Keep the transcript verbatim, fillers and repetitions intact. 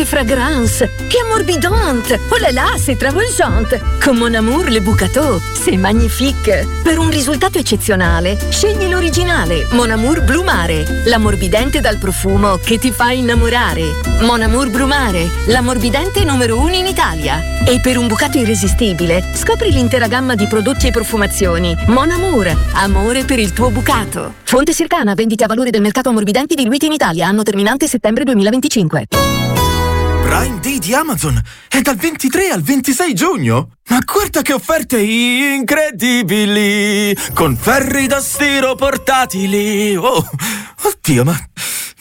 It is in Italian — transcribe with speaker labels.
Speaker 1: fragrance, che ammorbidante! Oh là là, c'est travolgente! Con Mon Amour le Bucato, c'est magnifique! Per un risultato eccezionale, scegli l'originale Mon Amour Blu Mare, l'ammorbidente dal profumo che ti fa innamorare. Mon Amour Blu Mare, l'ammorbidente numero uno in Italia. E per un bucato irresistibile, scopri l'intera gamma di prodotti e profumazioni. Mon Amour, amore per il tuo bucato. Fonte Circana, vendite a valore del mercato ammorbidenti diluiti in Italia, anno terminante settembre duemilaventicinque.
Speaker 2: Prime Day di Amazon è dal ventitré al ventisei giugno. Ma guarda che offerte incredibili! Con ferri da stiro portatili. Oh, oddio, ma